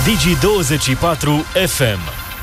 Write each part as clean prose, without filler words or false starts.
Digi24 FM.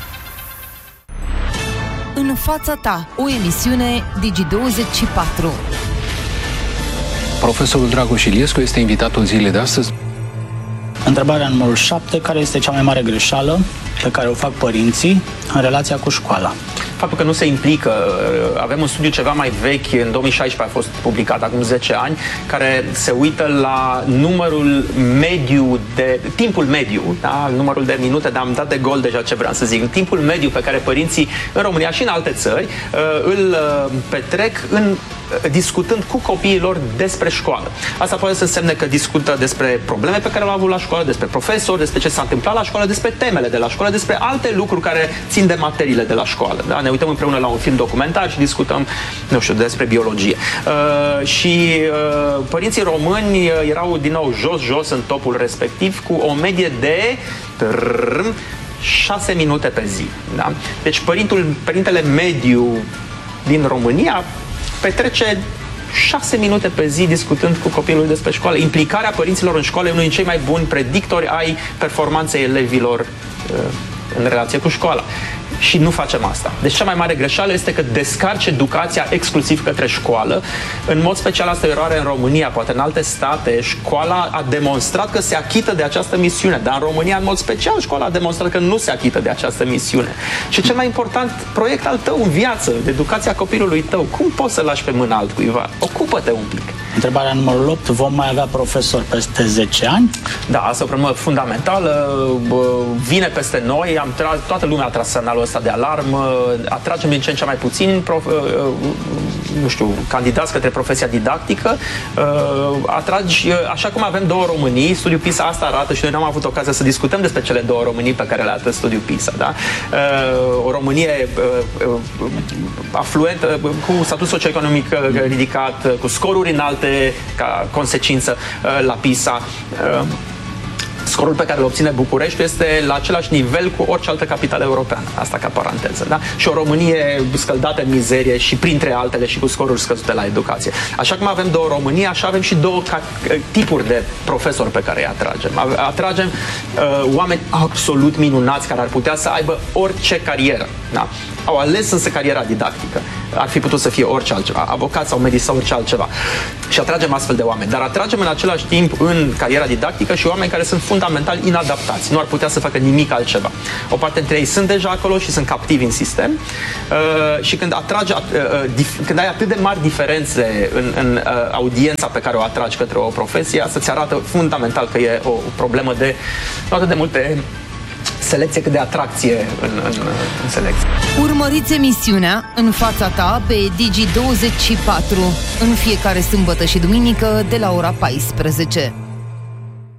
În fața ta, o emisiune Digi24. Profesorul Dragoș Iliescu este invitatul zilei de astăzi. Întrebarea numărul 7. Care este cea mai mare greșeală pe care o fac părinții în relația cu școala? Faptul că nu se implică. Avem un studiu ceva mai vechi, în 2016 a fost publicat, acum 10 ani, care se uită la numărul mediu timpul mediu, da? Numărul de minute, dar am dat de gol deja ce vreau să zic, timpul mediu pe care părinții în România și în alte țări îl petrec discutând cu copiii lor despre școală. Asta poate să însemne că discută despre probleme pe care le-au avut la școală, despre profesori, despre ce s-a întâmplat la școală, despre temele de la școală, despre alte lucruri care țin de materiile de la școală. Da? Ne uităm împreună la un film documentar și discutăm, nu știu, despre biologie. Părinții români erau din nou jos în topul respectiv, cu o medie de 6 minute pe zi. Da? Deci părintele mediu din România petrece 6 minute pe zi discutând cu copilul despre școală. Implicarea părinților în școală e unul din cei mai buni predictori ai performanței elevilor în relație cu școala. Și nu facem asta. Deci cea mai mare greșeală este că descarci educația exclusiv către școală. În mod special asta e o eroare în România, poate în alte state școala a demonstrat că se achită de această misiune, dar în România în mod special școala a demonstrat că nu se achită de această misiune. Și cel mai important proiect al tău în viață, de educația copilului tău, cum poți să lași pe mâna altcuiva? Ocupă-te un pic. Întrebarea numărul 8. Vom mai avea profesori peste 10 ani? Da, asta e o problemă fundamentală. Vine peste noi, toată lumea a tras semnalul ăsta de alarmă, atragem din ce în ce mai puțin candidați către profesia didactică, așa cum avem două Românii, studiul PISA asta arată și noi n-am avut ocazia să discutăm despre cele două Românii pe care le arată studiul PISA, da? O Românie afluentă, cu statut socioeconomic ridicat, cu scoruri înalte ca consecință la PISA. Scorul pe care îl obține București este la același nivel cu orice altă capitală europeană. Asta ca paranteză, da? Și o Românie scăldată în mizerie și printre altele și cu scoruri scăzute la educație. Așa cum avem două Românii, așa avem și două tipuri de profesori pe care îi atragem. Atragem oameni absolut minunați care ar putea să aibă orice carieră, da? Au ales însă cariera didactică. Ar fi putut să fie orice altceva, avocat sau medic sau orice altceva. Și atragem astfel de oameni. Dar atragem în același timp în cariera didactică și oameni care sunt fundamental inadaptați. Nu ar putea să facă nimic altceva. O parte dintre ei sunt deja acolo și sunt captivi în sistem. Și când ai atât de mari diferențe în audiența pe care o atragi către o profesie, asta ți arată fundamental că e o problemă de nu atât de multe selecție cât de atracție în selecție. Urmăriți emisiunea În fața ta pe Digi24 în fiecare sâmbătă și duminică de la ora 14.